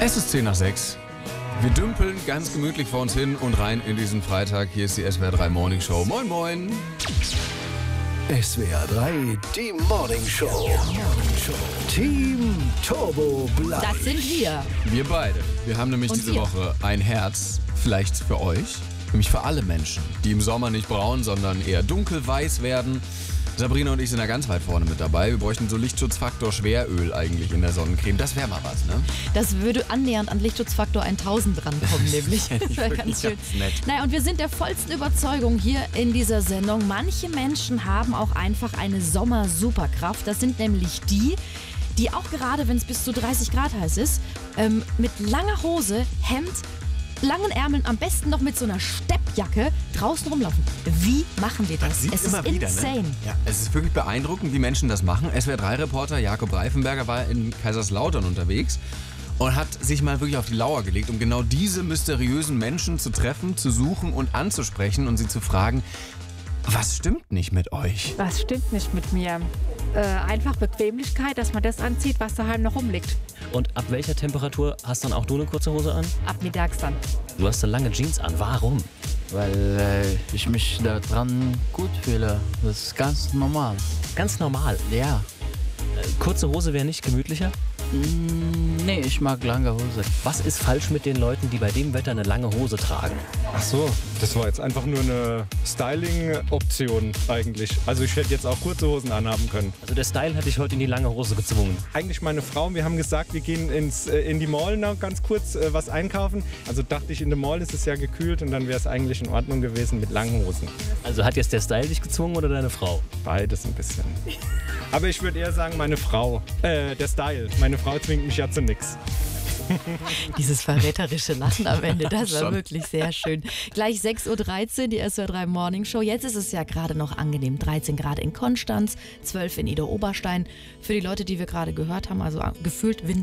Es ist 5:10. Wir dümpeln ganz gemütlich vor uns hin und rein in diesen Freitag. Hier ist die SWR 3 Morning Show. Moin, moin. SWR 3, die Morning Show. Team Turbo Blau. Das sind wir. Wir beide. Wir haben nämlich Und diese ihr. Woche ein Herz, vielleicht für euch, nämlich für alle Menschen, die im Sommer nicht braun, sondern eher dunkelweiß werden. Sabrina und ich sind da ganz weit vorne mit dabei. Wir bräuchten so Lichtschutzfaktor Schweröl eigentlich in der Sonnencreme. Das wäre mal was, ne? Das würde annähernd an Lichtschutzfaktor 1000 drankommen, nämlich. Das wäre ganz schön. nett. Naja, und wir sind der vollsten Überzeugung hier in dieser Sendung. Manche Menschen haben auch einfach eine Sommer-Superkraft. Das sind nämlich die auch gerade, wenn es bis zu 30 Grad heiß ist, mit langer Hose, Hemd, langen Ärmeln, am besten noch mit so einer Steppjacke draußen rumlaufen. Wie machen wir das? Es ist insane. Ne? Ja, es ist wirklich beeindruckend, wie Menschen das machen. SWR3-Reporter Jakob Reifenberger war in Kaiserslautern unterwegs und hat sich mal wirklich auf die Lauer gelegt, um genau diese mysteriösen Menschen zu treffen, zu suchen und anzusprechen und sie zu fragen, was stimmt nicht mit euch? Was stimmt nicht mit mir? Einfach Bequemlichkeit, dass man das anzieht, was daheim noch rumliegt. Und ab welcher Temperatur hast dann auch du eine kurze Hose an? Ab mittags dann. Du hast eine lange Jeans an. Warum? Weil ich mich daran gut fühle. Das ist ganz normal. Ganz normal. Ja. Kurze Hose wäre nicht gemütlicher? Nee, ich mag lange Hose. Was ist falsch mit den Leuten, die bei dem Wetter eine lange Hose tragen? Ach so, das war jetzt einfach nur eine Styling-Option eigentlich. Also ich hätte jetzt auch kurze Hosen anhaben können. Also der Style hat dich heute in die lange Hose gezwungen. Eigentlich meine Frau, wir haben gesagt, wir gehen in die Mall noch ganz kurz was einkaufen. Also dachte ich, in der Mall ist es ja gekühlt und dann wäre es eigentlich in Ordnung gewesen mit langen Hosen. Also hat jetzt der Style dich gezwungen oder deine Frau? Beides ein bisschen. Aber ich würde eher sagen, meine Frau. Der Style. Meine Frau zwingt mich ja zu nix. Dieses verräterische Lachen am Ende, das war Schon. wirklich sehr schön. Gleich 6:13 Uhr, die SWR 3 Morning Show. Jetzt ist es ja gerade noch angenehm. 13 Grad in Konstanz, 12 in Idar-Oberstein. Für die Leute, die wir gerade gehört haben, also gefühlt Wind